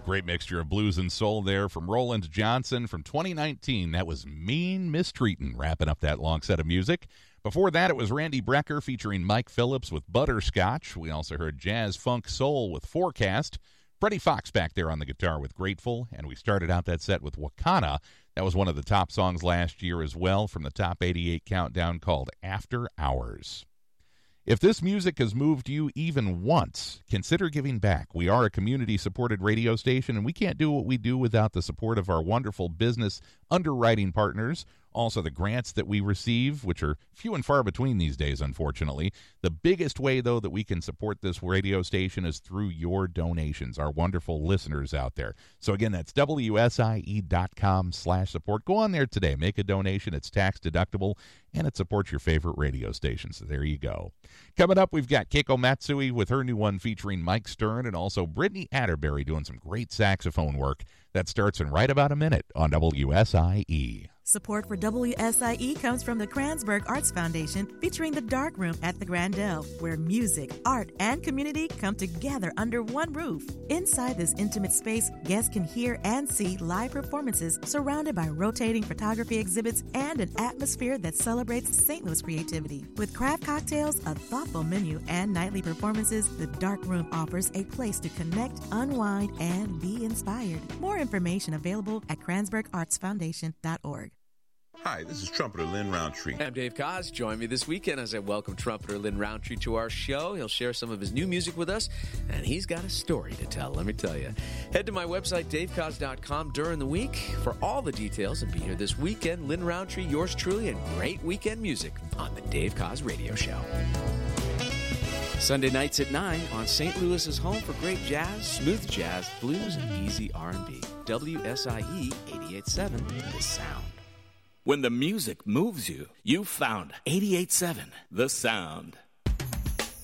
Great mixture of blues and soul there from Roland Johnson from 2019. That was Mean Mistreatin', wrapping up that long set of music. Before that, it was Randy Brecker featuring Mike Phillips with Butterscotch. We also heard Jazz Funk Soul with Forecast. Freddie Fox back there on the guitar with Grateful. And we started out that set with Wakana. That was one of the top songs last year as well from the Top 88 Countdown called After Hours. If this music has moved you even once, consider giving back. We are a community-supported radio station, and we can't do what we do without the support of our wonderful business underwriting partners. Also, the grants that we receive, which are few and far between these days, unfortunately. The biggest way, though, that we can support this radio station is through your donations, our wonderful listeners out there. So, again, that's WSIE.com/support. Go on there today. Make a donation. It's tax-deductible, and it supports your favorite radio station. So there you go. Coming up, we've got Keiko Matsui with her new one featuring Mike Stern, and also Brittany Atterbury doing some great saxophone work. That starts in right about a minute on WSIE. Support for WSIE comes from the Kranzberg Arts Foundation, featuring the Dark Room at the Grandel, where music, art, and community come together under one roof. Inside this intimate space, guests can hear and see live performances surrounded by rotating photography exhibits and an atmosphere that celebrates St. Louis creativity. With craft cocktails, a thoughtful menu, and nightly performances, the Dark Room offers a place to connect, unwind, and be inspired. More information available at KranzbergArtsFoundation.org. Hi, this is trumpeter Lynn Roundtree. I'm Dave Koz. Join me this weekend as I welcome trumpeter Lynn Roundtree to our show. He'll share some of his new music with us, and he's got a story to tell, let me tell you. Head to my website, davekoz.com, during the week for all the details and be here this weekend. Lynn Roundtree, yours truly, and great weekend music on the Dave Koz Radio Show. Sunday nights at 9 on St. Louis's home for great jazz, smooth jazz, blues, and easy R&B. WSIE 88.7, The Sound. When the music moves you, you found 88.7 The Sound.